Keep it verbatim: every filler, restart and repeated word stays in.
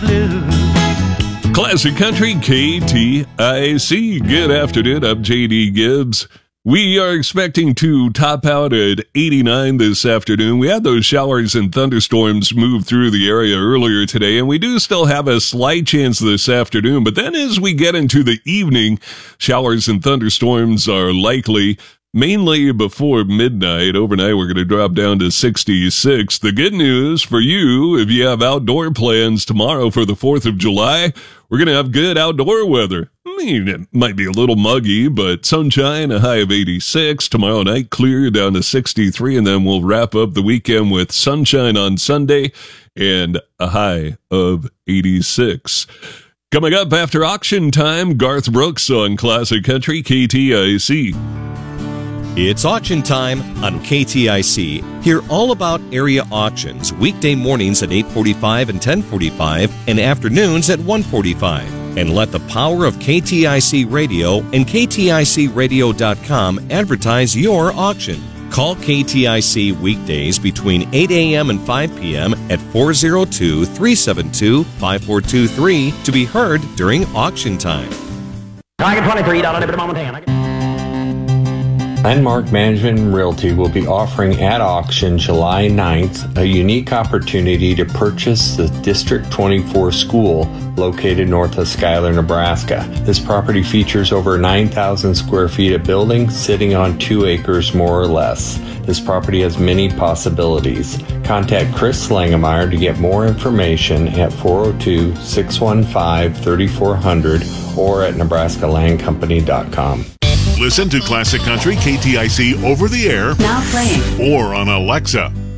Classic Country K T I C. Good afternoon. I'm J D Gibbs. We are expecting to top out at eighty-nine this afternoon. We had those showers and thunderstorms move through the area earlier today, and we do still have a slight chance this afternoon. But then as we get into the evening, showers and thunderstorms are likely. Mainly before midnight. Overnight, we're going to drop down to sixty-six. The good news for you, if you have outdoor plans tomorrow for the fourth of July, we're going to have good outdoor weather. I mean, it might be a little muggy, but sunshine, a high of eighty-six. Tomorrow night, clear down to sixty-three, and then we'll wrap up the weekend with sunshine on Sunday and a high of eighty-six. Coming up after auction time, Garth Brooks on Classic Country K T I C. It's auction time on K T I C. Hear all about area auctions weekday mornings at eight forty-five and ten forty-five and afternoons at one forty-five. And let the power of K T I C Radio and K T I C radio dot com advertise your auction. Call K T I C weekdays between eight a.m. and five p.m. at four oh two, three seven two, five four two three to be heard during auction time. Target twenty-three, dollar liberty moment ten. Landmark Management and Realty will be offering at auction July ninth a unique opportunity to purchase the District twenty-four school located north of Schuyler, Nebraska. This property features over nine thousand square feet of building sitting on two acres more or less. This property has many possibilities. Contact Chris Langemeyer to get more information at four oh two, six one five, three four zero zero or at nebraska land company dot com. Listen to Classic Country K T I C over the air. Now playing. Or on Alexa.